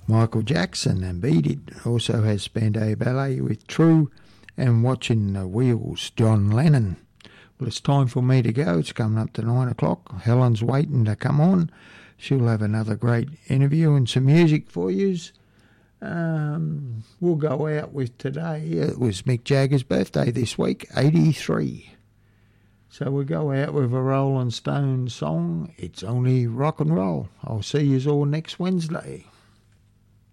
Michael Jackson, and Beat It also has Spandau Ballet with True, and Watching the Wheels, John Lennon. Well, it's time for me to go. It's coming up to 9 o'clock. Helen's waiting to come on. She'll have another great interview and some music for you. We'll go out with today. It was Mick Jagger's birthday this week, 83. So we'll go out with a Rolling Stones song, It's Only Rock and Roll. I'll see you all next Wednesday.